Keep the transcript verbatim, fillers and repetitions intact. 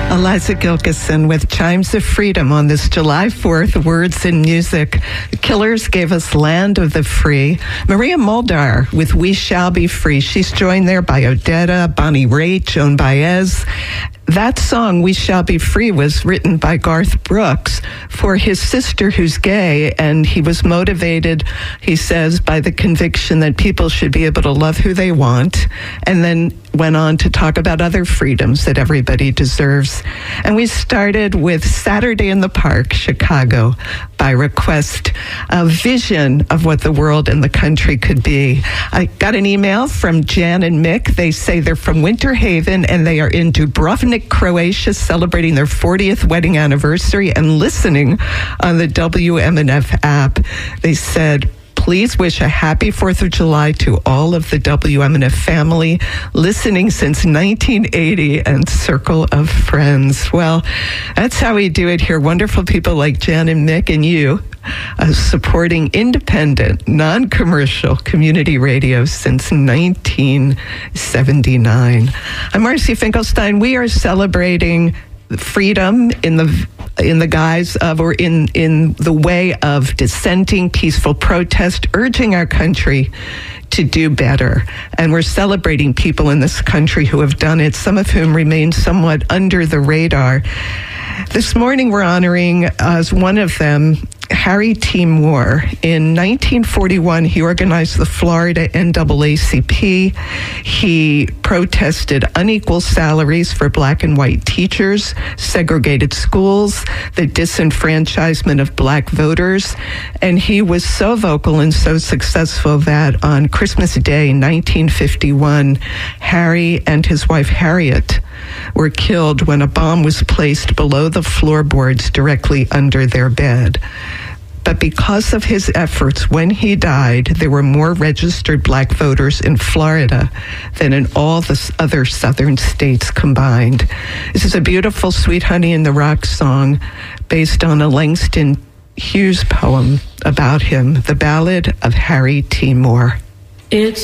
Eliza Gilkison with Chimes of Freedom on this July fourth, Words and Music. The Killers gave us Land of the Free. Maria Muldaur with We Shall Be Free. She's joined there by Odetta, Bonnie Raitt, Joan Baez. That song, We Shall Be Free, was written by Garth Brooks for his sister who's gay, and he was motivated, he says, by the conviction that people should be able to love who they want, and then went on to talk about other freedoms that everybody deserves. And we started with Saturday in the Park, Chicago, by request, a vision of what the world and the country could be. I got an email from Jan and Mick. They say they're from Winter Haven, and they are in Dubrovnik, Croatia, celebrating their fortieth wedding anniversary and listening on the W M N F app. They said, please wish a happy fourth of July to all of the W M N F family, listening since nineteen eighty, and circle of friends. Well, that's how we do it here. Wonderful people like Jan and Mick and you, uh, supporting independent, non-commercial community radio since nineteen seventy-nine. I'm Marcy Finkelstein. We are celebrating freedom in the in the guise of, or in, in the way of dissenting, peaceful protest, urging our country to do better. And we're celebrating people in this country who have done it, some of whom remain somewhat under the radar. This morning we're honoring, as one of them, Harry T. Moore. In nineteen forty-one, he organized the Florida N double A C P. He protested unequal salaries for black and white teachers, segregated schools, the disenfranchisement of black voters. And he was so vocal and so successful that on Christmas Day, nineteen fifty-one, Harry and his wife Harriet were killed when a bomb was placed below the floorboards directly under their bed. But because of his efforts, when he died, there were more registered black voters in Florida than in all the other southern states combined. This is a beautiful Sweet Honey in the Rock song based on a Langston Hughes poem about him, The Ballad of Harry T. Moore. It's